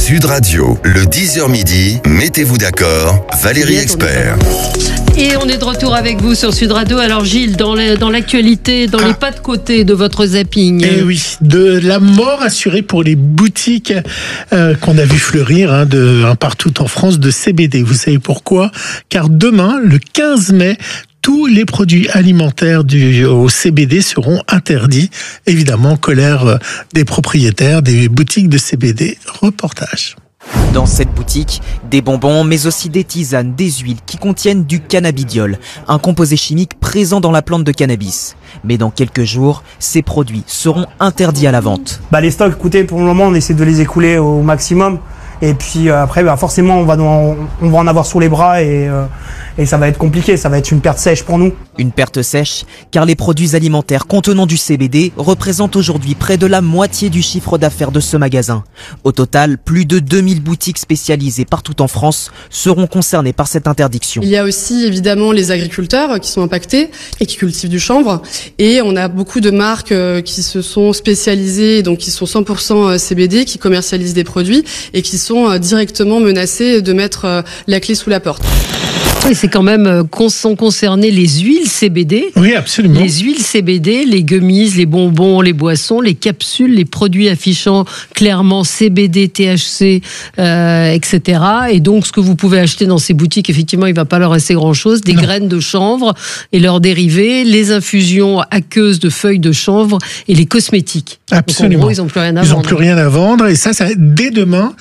Sud Radio, le 10h midi, mettez-vous d'accord, Valérie Expert. Et on est de retour avec vous sur Sud Radio. Alors Gilles, dans l'actualité, dans les pas de côté de votre zapping. Eh oui, de la mort assurée pour les boutiques qu'on a vu fleurir un partout en France de CBD. Vous savez pourquoi ? Car demain, le 15 mai, tous les produits alimentaires au CBD seront interdits. Évidemment, colère des propriétaires des boutiques de CBD. Reportage. Dans cette boutique, des bonbons, mais aussi des tisanes, des huiles qui contiennent du cannabidiol, un composé chimique présent dans la plante de cannabis. Mais dans quelques jours, ces produits seront interdits à la vente. Les stocks, écoutez, pour le moment, on essaie de les écouler au maximum. Et puis après, forcément, on va en avoir sous les bras et ça va être compliqué. Ça va être une perte sèche pour nous. Une perte sèche, car les produits alimentaires contenant du CBD représentent aujourd'hui près de la moitié du chiffre d'affaires de ce magasin. Au total, plus de 2000 boutiques spécialisées partout en France seront concernées par cette interdiction. Il y a aussi évidemment les agriculteurs qui sont impactés et qui cultivent du chanvre. Et on a beaucoup de marques qui se sont spécialisées, donc qui sont 100% CBD, qui commercialisent des produits et qui sont directement menacés de mettre la clé sous la porte. Et c'est quand même sont concernées les huiles CBD. Oui, absolument. Les huiles CBD, les gummies, les bonbons, les boissons, les capsules, les produits affichant clairement CBD, THC, etc. Et donc, ce que vous pouvez acheter dans ces boutiques, effectivement, il ne va pas leur rester grand-chose. Des graines de chanvre et leurs dérivés, les infusions aqueuses de feuilles de chanvre et les cosmétiques. Absolument. Donc, en gros, ils n'ont plus rien à vendre. Ils n'ont plus rien à vendre. Et ça dès demain.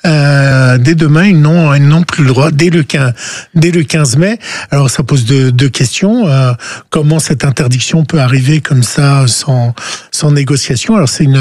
Ils n'ont plus le droit dès le 15 mai. Alors ça pose deux questions. Comment cette interdiction peut arriver comme ça sans négociation ? Alors c'est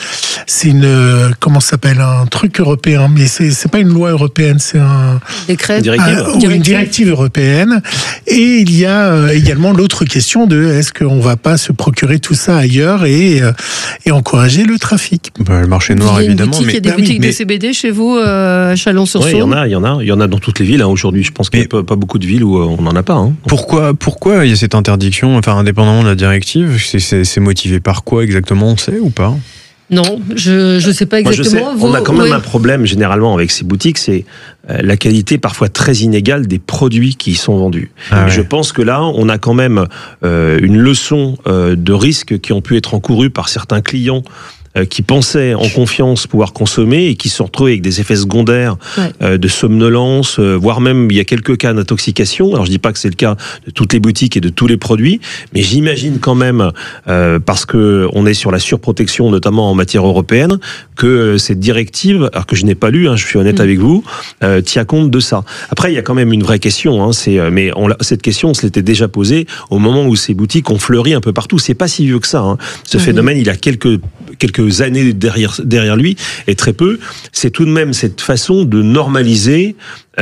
une comment ça s'appelle, un truc européen, mais c'est pas une loi européenne, c'est un décret, une directive européenne. Et il y a également l'autre question de est-ce qu'on va pas se procurer tout ça ailleurs et encourager le trafic. Le marché noir évidemment. Il y a des boutiques de CBD chez vous, Chalon-sur-Saône. Oui, il y en a dans toutes les villes aujourd'hui. Je pense qu'il n'y a pas beaucoup de villes où on n'en a pas. Pourquoi il y a cette interdiction, indépendamment de la directive, c'est motivé par quoi exactement, on sait ou pas ? Non, je ne sais pas exactement. On a quand même un problème généralement avec ces boutiques, c'est la qualité parfois très inégale des produits qui y sont vendus. Je pense que là, on a quand même une leçon de risques qui ont pu être encourus par certains clients qui pensaient en confiance pouvoir consommer et qui se sont retrouvés avec des effets secondaires de somnolence, voire même il y a quelques cas d'intoxication. Alors je dis pas que c'est le cas de toutes les boutiques et de tous les produits, mais j'imagine quand même, parce que on est sur la surprotection notamment en matière européenne, que cette directive, alors que je n'ai pas lu, je suis honnête avec vous, tient compte de ça. Après il y a quand même une vraie question, cette question on se l'était déjà posée au moment où ces boutiques ont fleuri un peu partout. C'est pas si vieux que ça. Ce phénomène, il a quelques années derrière lui, et très peu. C'est tout de même cette façon de normaliser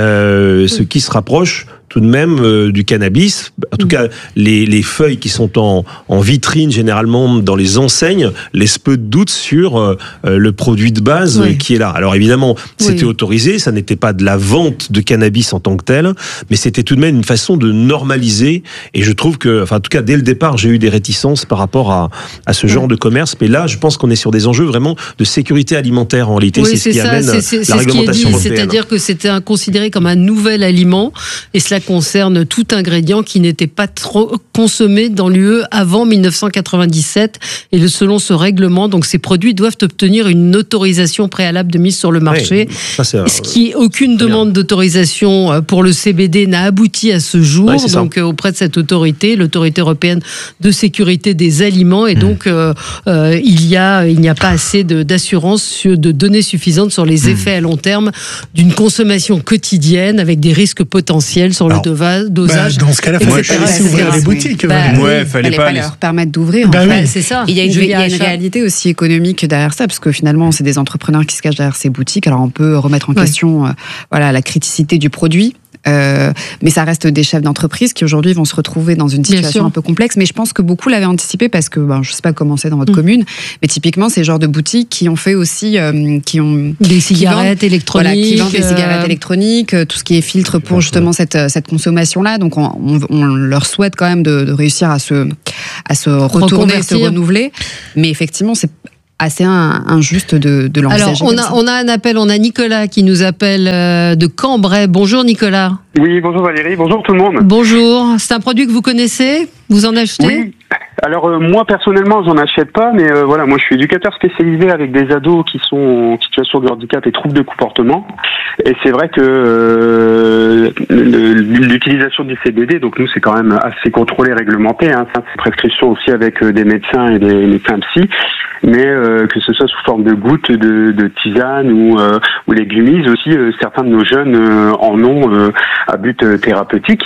ce qui se rapproche tout de même du cannabis. En tout cas, les feuilles qui sont en vitrine, généralement dans les enseignes, laissent peu de doute sur le produit de base qui est là. Alors évidemment, c'était autorisé, ça n'était pas de la vente de cannabis en tant que tel, mais c'était tout de même une façon de normaliser, et je trouve que, en tout cas, dès le départ, j'ai eu des réticences par rapport à ce genre de commerce, mais là, je pense qu'on est sur des enjeux vraiment de sécurité alimentaire en réalité. Oui, c'est ce qui amène la réglementation européenne. C'est-à-dire que c'était considéré comme un nouvel aliment, et cela concerne tout ingrédient qui n'était pas trop consommé dans l'UE avant 1997. Et selon ce règlement, donc ces produits doivent obtenir une autorisation préalable de mise sur le marché. Aucune demande d'autorisation pour le CBD n'a abouti à ce jour. Donc auprès de cette autorité, l'autorité européenne de sécurité des aliments, et donc il n'y a pas assez d'assurance, de données suffisantes sur les effets à long terme d'une consommation quotidienne avec des risques potentiels sur le dosage. Dans ce cas-là, il fallait laisser ouvrir les boutiques. Fallait pas leur permettre d'ouvrir. C'est ça. Il y a une réalité aussi économique derrière ça, parce que finalement, c'est des entrepreneurs qui se cachent derrière ces boutiques. Alors, on peut remettre en question la criticité du produit. Mais ça reste des chefs d'entreprise qui aujourd'hui vont se retrouver dans une situation un peu complexe. Mais je pense que beaucoup l'avaient anticipé, parce que je ne sais pas comment c'est dans votre commune, mais typiquement c'est le genre de boutiques qui ont fait aussi des cigarettes électroniques, qui vendent des cigarettes électroniques, tout ce qui est filtre pour justement cette consommation-là. Donc on leur souhaite quand même de réussir à se retourner, à se renouveler. Mais effectivement, assez injuste de l'envisager. Alors, on a un appel, on a Nicolas qui nous appelle de Cambrai. Bonjour Nicolas. Oui, bonjour Valérie, bonjour tout le monde. Bonjour, c'est un produit que vous connaissez ? Vous en achetez ? Oui. Alors moi personnellement j'en achète pas, mais voilà, moi je suis éducateur spécialisé avec des ados qui sont en situation de handicap et troubles de comportement, et c'est vrai que l'utilisation du CBD, donc nous c'est quand même assez contrôlé, réglementé, hein, c'est prescription aussi avec des médecins et des médecins psy, mais que ce soit sous forme de gouttes, de tisane ou les gummies aussi, certains de nos jeunes en ont à but thérapeutique,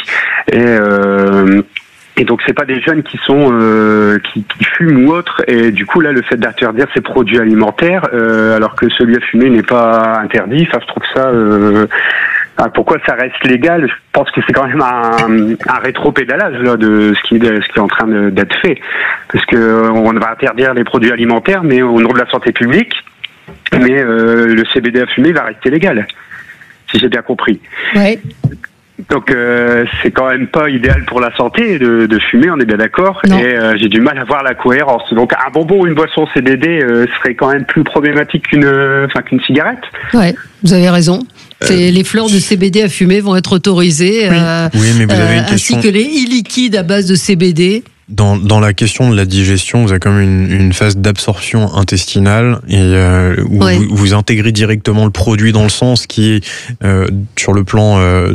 et donc c'est pas des jeunes qui sont qui fument ou autre, et du coup là le fait d'interdire ces produits alimentaires alors que celui à fumer n'est pas interdit, enfin je trouve ça pourquoi ça reste légal? Je pense que c'est quand même un rétro-pédalage là de ce qui est en train d'être fait, parce que on va interdire les produits alimentaires mais au nom de la santé publique, mais le CBD à fumer va rester légal, si j'ai bien compris. Ouais. Donc c'est quand même pas idéal pour la santé de fumer, on est bien d'accord. Non. Et j'ai du mal à voir la cohérence. Donc un bonbon ou une boisson CBD serait quand même plus problématique qu'une cigarette. Ouais, vous avez raison. Les fleurs de CBD à fumer vont être autorisées, oui, mais vous avez une question... ainsi que les e-liquides à base de CBD. Dans la question de la digestion, vous avez quand même une phase d'absorption intestinale et où vous intégrez directement le produit dans le sang, ce qui est sur le plan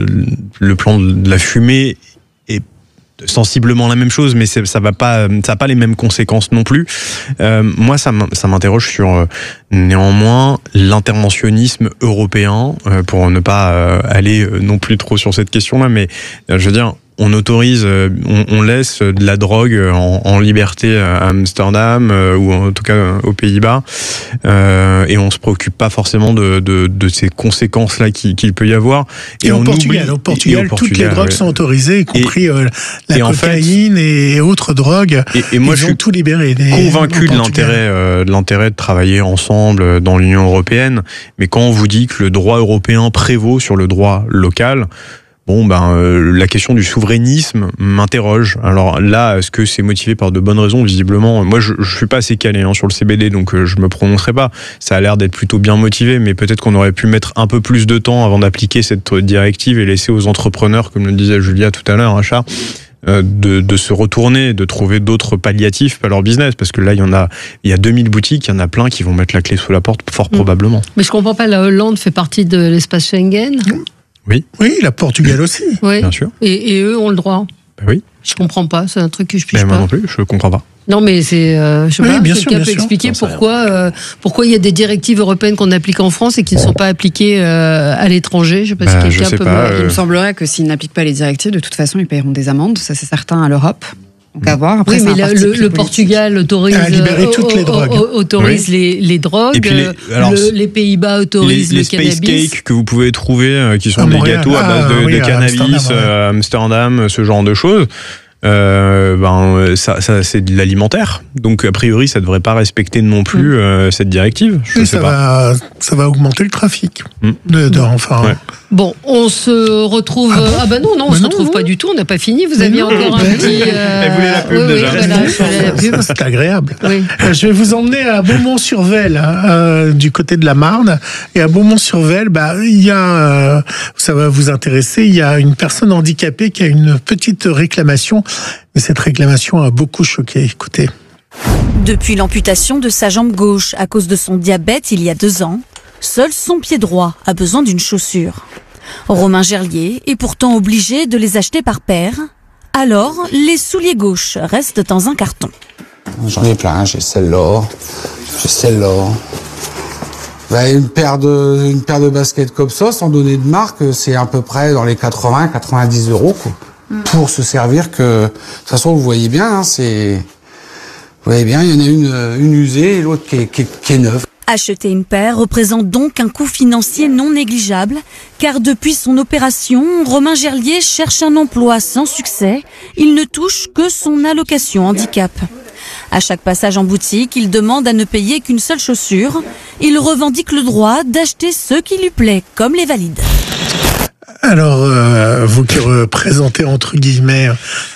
de la fumée est sensiblement la même chose, mais ça a pas les mêmes conséquences non plus. Moi, ça m'interroge sur néanmoins l'interventionnisme européen, pour ne pas aller non plus trop sur cette question-là, mais je veux dire, on autorise, on laisse de la drogue en liberté à Amsterdam ou en tout cas aux Pays-Bas, et on se préoccupe pas forcément de ces conséquences-là qu'il peut y avoir. Et au Portugal, toutes les drogues sont autorisées, y compris la cocaïne et autres drogues. Et moi, je suis tout libéré. Convaincu de l'intérêt de travailler ensemble dans l'Union européenne, mais quand on vous dit que le droit européen prévaut sur le droit local, la question du souverainisme m'interroge. Alors là, est-ce que c'est motivé par de bonnes raisons? Visiblement, moi je suis pas assez calé sur le CBD, donc je me prononcerai pas. Ça a l'air d'être plutôt bien motivé, mais peut-être qu'on aurait pu mettre un peu plus de temps avant d'appliquer cette directive et laisser aux entrepreneurs, comme le disait Julia tout à l'heure, Char, de se retourner, de trouver d'autres palliatifs à leur business, parce que là il y a 2000 boutiques, il y en a plein qui vont mettre la clé sous la porte fort probablement. Mais je comprends pas, la Hollande fait partie de l'espace Schengen. Oui, la Portugal aussi. Oui, bien sûr. Et eux ont le droit. Oui. Je comprends pas, c'est un truc que je pige pas. Moi non plus, je comprends pas. Non, mais c'est, je sais pas, quelqu'un peut expliquer pourquoi il y a des directives européennes qu'on applique en France et qui ne sont pas appliquées à l'étranger. Je sais pas si quelqu'un peut Il me semblerait que s'ils n'appliquent pas les directives, de toute façon, ils paieront des amendes. Ça, c'est certain à l'Europe. Donc à voir. Après, oui, mais le Portugal autorise, toutes les drogues. Autorise les drogues. Et puis les Pays-Bas autorisent le cannabis. Les space cakes que vous pouvez trouver, qui sont des gâteaux à base de cannabis, Amsterdam, ce genre de choses. Ça c'est de l'alimentaire, donc a priori ça devrait pas respecter non plus cette directive. Ça va augmenter le trafic. Bon, on se retrouve. On se retrouve pas du tout. On n'a pas fini. Vous aviez encore un petit. Elle voulait la pub déjà. C'est agréable. Oui. Je vais vous emmener à Beaumont-sur-Vesle, du côté de la Marne. Et à Beaumont-sur-Vesle, il y a, ça va vous intéresser, il y a une personne handicapée qui a une petite réclamation. Mais cette réclamation a beaucoup choqué. Écoutez. Depuis l'amputation de sa jambe gauche à cause de son diabète il y a 2 ans, seul son pied droit a besoin d'une chaussure. Romain Gerlier est pourtant obligé de les acheter par paire. Alors, les souliers gauches restent dans un carton. J'en ai plein, j'ai celle-là, Une paire de baskets comme ça, sans donner de marque, c'est à peu près dans les 80-90 €, quoi. Pour se servir que... De toute façon, vous voyez bien, vous voyez bien, il y en a une usée et l'autre qui est neuve. Acheter une paire représente donc un coût financier non négligeable, car depuis son opération, Romain Gerlier cherche un emploi sans succès. Il ne touche que son allocation handicap. À chaque passage en boutique, il demande à ne payer qu'une seule chaussure. Il revendique le droit d'acheter ce qui lui plaît, comme les valides. Alors, vous qui représentez entre guillemets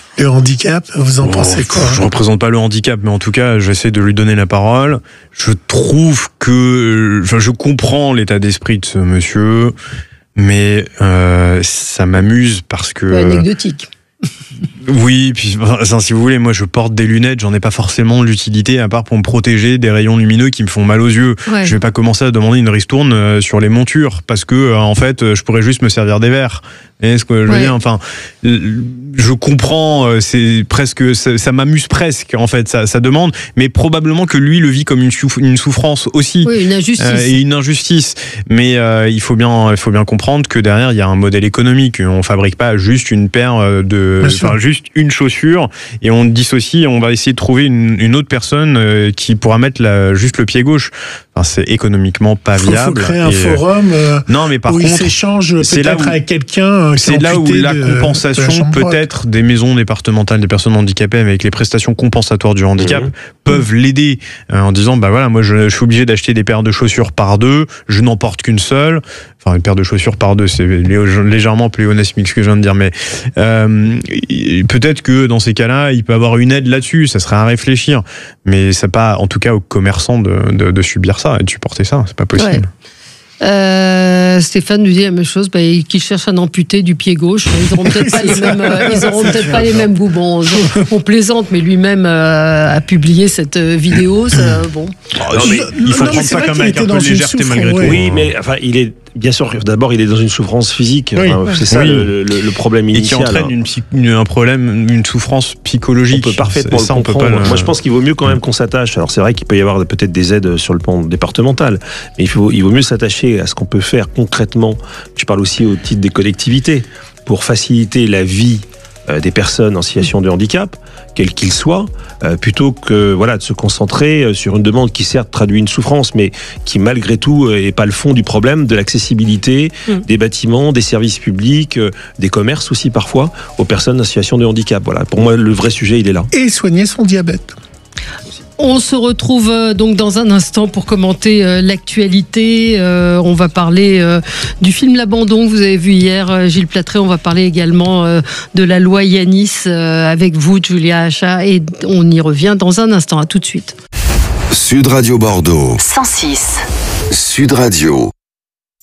Le handicap, vous en pensez quoi? Je représente pas le handicap, mais en tout cas, j'essaie de lui donner la parole. Je trouve que, je comprends l'état d'esprit de ce monsieur, mais ça m'amuse parce que... Anecdotique. Oui, puis si vous voulez, moi je porte des lunettes, j'en ai pas forcément l'utilité à part pour me protéger des rayons lumineux qui me font mal aux yeux. Ouais. Je vais pas commencer à demander une ristourne sur les montures parce que en fait, je pourrais juste me servir des verres. Et ce que je veux dire, enfin, je comprends, c'est presque, ça m'amuse presque en fait, ça demande, mais probablement que lui le vit comme une souffrance aussi, une injustice et une injustice. Mais il faut bien comprendre que derrière il y a un modèle économique. On fabrique pas juste une paire juste une chaussure et on dissocie. On va essayer de trouver une autre personne qui pourra mettre juste le pied gauche. Enfin, c'est économiquement pas viable. Il faut créer un forum non, mais par où contre, il s'échange peut-être avec quelqu'un. C'est là où la compensation peut-être des maisons départementales des personnes handicapées avec les prestations compensatoires du handicap peuvent l'aider en disant bah voilà, moi je suis obligé d'acheter des paires de chaussures par deux, je n'en porte qu'une seule. Enfin, une paire de chaussures par deux, c'est légèrement pléonasmique ce que je viens de dire, mais peut-être que dans ces cas-là, il peut avoir une aide là-dessus, ça serait à réfléchir. Mais c'est pas, en tout cas, aux commerçants de subir ça et de supporter ça, c'est pas possible. Ouais. Stéphane nous dit la même chose, qu'il cherche un amputé du pied gauche. Ils n'auront peut-être pas les mêmes goûts. Bon, on plaisante, mais lui-même a publié cette vidéo. Ça, bon. Il faut prendre ça comme avec un peu de légèreté malgré tout. Oui, mais enfin, il est bien sûr. D'abord, il est dans une souffrance physique. Oui. Enfin, c'est ça le problème initial. Et qui entraîne un problème, une souffrance psychologique. On peut parfaitement le comprendre. Moi, je pense qu'il vaut mieux quand même qu'on s'attache. Alors, c'est vrai qu'il peut y avoir peut-être des aides sur le plan départemental, mais il vaut mieux s'attacher à ce qu'on peut faire concrètement. Je parle aussi au titre des collectivités pour faciliter la vie des personnes en situation de handicap, quel qu'il soit, plutôt que de se concentrer sur une demande qui certes traduit une souffrance, mais qui malgré tout n'est pas le fond du problème de l'accessibilité des bâtiments, des services publics, des commerces aussi parfois, aux personnes en situation de handicap. Voilà, pour moi le vrai sujet il est là. Et soigner son diabète. On se retrouve donc dans un instant pour commenter l'actualité. On va parler du film L'Abandon que vous avez vu hier, Gilles Platré. On va parler également de la loi Yanis avec vous, Julia Hacha. Et on y revient dans un instant. À tout de suite. Sud Radio Bordeaux. 106. Sud Radio.